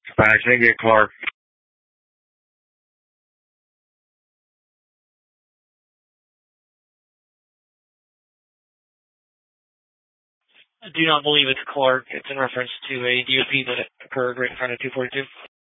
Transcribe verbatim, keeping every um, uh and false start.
Dispatch, I get Clark. I do not believe it's Clark. It's in reference to a D O P that occurred right in front of two forty-two.